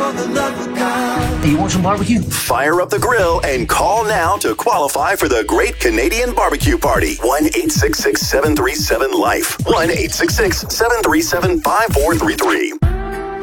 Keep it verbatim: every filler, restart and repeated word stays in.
for the love of God. Hey, you want some barbecue? Fire up the grill and call now to qualify for the Great Canadian Barbecue Party. one eight six six, seven three seven, LIFE. one eight six six, seven three seven, five four three three.